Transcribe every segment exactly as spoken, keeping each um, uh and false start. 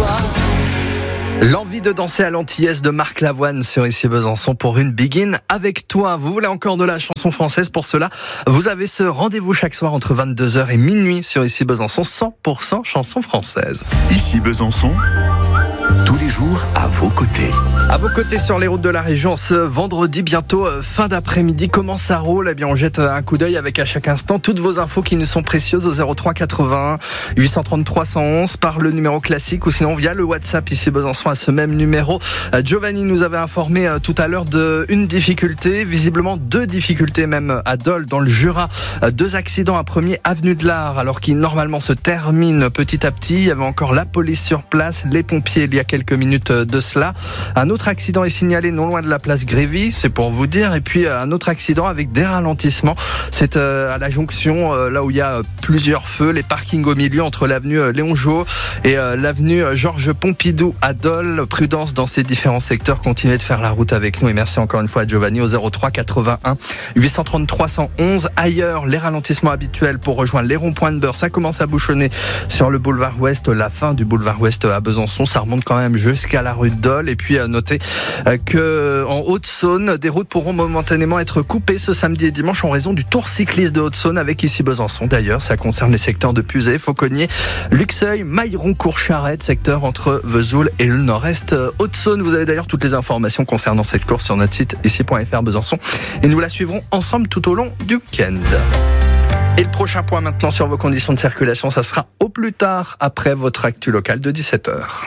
toi. L'envie de danser à l'antillaise de Marc Lavoine sur Ici Besançon pour une Begin avec toi. Vous voulez encore de la chanson française? Pour cela, vous avez ce rendez-vous chaque soir entre vingt-deux heures et minuit sur Ici Besançon, cent pour cent chanson française. Ici Besançon, tous les jours à vos côtés. À vos côtés sur les routes de la région, ce vendredi, bientôt fin d'après-midi, comment ça roule? Eh bien, on jette un coup d'œil avec à chaque instant toutes vos infos qui nous sont précieuses au zéro trois quatre-vingt-un huit cent trente trois cent onze par le numéro classique ou sinon via le WhatsApp Ici Besançon à ce même numéro. Giovanni nous avait informé tout à l'heure d'une difficulté, visiblement deux difficultés même à Dole dans le Jura. Deux accidents, un premier avenue de l'Art alors qui normalement se termine petit à petit. Il y avait encore la police sur place, les pompiers il y a quelques minutes de cela. Un autre accident est signalé non loin de la place Grévy, c'est pour vous dire. Et puis un autre accident avec des ralentissements. C'est à la jonction, là où il y a plusieurs feux, les parkings au milieu entre l'avenue Léon Jouot et l'avenue Georges Pompidou à Dole. Prudence dans ces différents secteurs. Continuez de faire la route avec nous. Et merci encore une fois à Giovanni au zéro trois quatre-vingt-un huit cent trente trois cent onze. Ailleurs, les ralentissements habituels pour rejoindre les ronds-points de Beurre. Ça commence à bouchonner sur le boulevard Ouest. La fin du boulevard Ouest à Besançon. Ça remonte quand même jusqu'à la rue de Dole. Et puis, notez que en Haute-Saône, des routes pourront momentanément être coupées ce samedi et dimanche en raison du tour cycliste de Haute-Saône avec Ici Besançon. D'ailleurs, ça concerne les secteurs de Puzet, Fauconnier, Luxeuil, Mailleron, Courcharette, secteur entre Vesoul et le nord-est Haute-Saône. Vous avez d'ailleurs toutes les informations concernant cette course sur notre site ici point f r Besançon et nous la suivrons ensemble tout au long du week-end. Et le prochain point maintenant sur vos conditions de circulation, ça sera au plus tard après votre actu locale de dix-sept heures.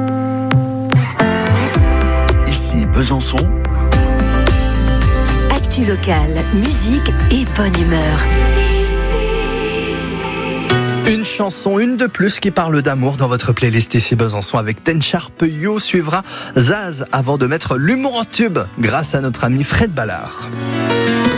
Ici Besançon. Actu locale, musique et bonne humeur. Une chanson, une de plus qui parle d'amour dans votre playlist Ici Besançon avec Ten Sharp You. Suivra Zaz avant de mettre l'humour en tube grâce à notre ami Fred Ballard.